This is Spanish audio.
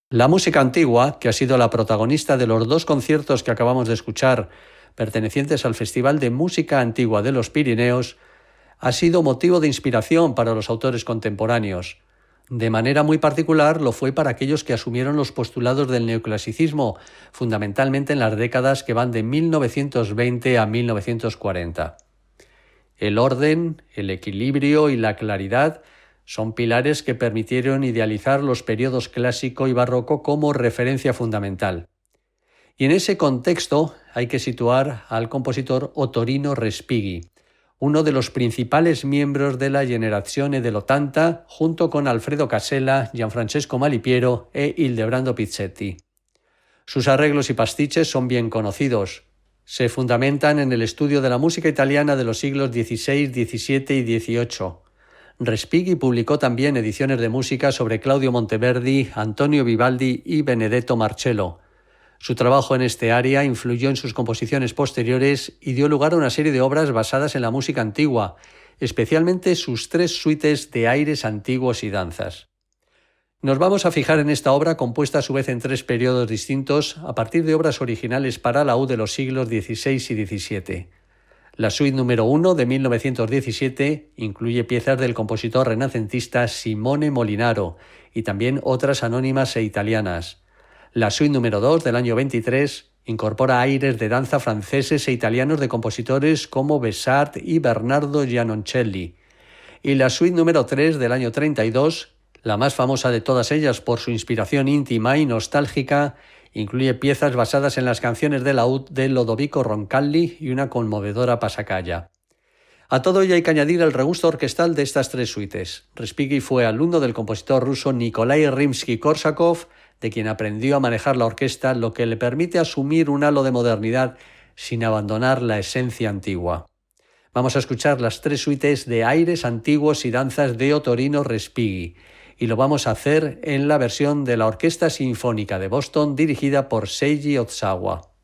La música antigua, que ha sido la protagonista de los dos conciertos que acabamos de escuchar, pertenecientes al Festival de Música Antigua de los Pirineos, ha sido motivo de inspiración para los autores contemporáneos. De manera muy particular lo fue para aquellos que asumieron los postulados del neoclasicismo, fundamentalmente en las décadas que van de 1920 a 1940. El orden, el equilibrio y la claridad son pilares que permitieron idealizar los periodos clásico y barroco como referencia fundamental. Y en ese contexto hay que situar al compositor Ottorino Respighi, uno de los principales miembros de la Generazione dell'80, junto con Alfredo Casella, Gianfrancesco Malipiero e Ildebrando Pizzetti. Sus arreglos y pastiches son bien conocidos. Se fundamentan en el estudio de la música italiana de los siglos XVI, XVII y XVIII. Respighi publicó también ediciones de música sobre Claudio Monteverdi, Antonio Vivaldi y Benedetto Marcello. Su trabajo en este área influyó en sus composiciones posteriores y dio lugar a una serie de obras basadas en la música antigua, especialmente sus 3 suites de aires antiguos y danzas. Nos vamos a fijar en esta obra, compuesta a su vez en 3 periodos distintos, a partir de obras originales para laúd de los siglos XVI y XVII. La suite número 1 de 1917 incluye piezas del compositor renacentista Simone Molinaro y también otras anónimas e italianas. La suite número 2 del año 23 incorpora aires de danza franceses e italianos de compositores como Besart y Bernardo Giannoncelli. Y la suite número 3 del año 32, la más famosa de todas ellas por su inspiración íntima y nostálgica, incluye piezas basadas en las canciones de laúd de Lodovico Roncalli y una conmovedora pasacalla. A todo ello hay que añadir el regusto orquestal de estas 3 suites. Respighi fue alumno del compositor ruso Nikolai Rimsky-Korsakov, de quien aprendió a manejar la orquesta, lo que le permite asumir un halo de modernidad sin abandonar la esencia antigua. Vamos a escuchar las 3 suites de aires antiguos y danzas de Ottorino Respighi, y lo vamos a hacer en la versión de la Orquesta Sinfónica de Boston dirigida por Seiji Ozawa.